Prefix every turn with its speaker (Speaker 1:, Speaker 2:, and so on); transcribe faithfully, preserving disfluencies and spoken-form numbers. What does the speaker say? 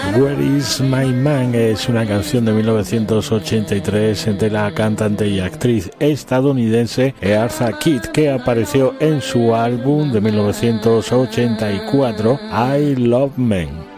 Speaker 1: Where is my man es una canción de mil novecientos ochenta y tres de la cantante y actriz estadounidense Eartha Kitt, que apareció en su álbum de mil novecientos ochenta y cuatro I Love Men.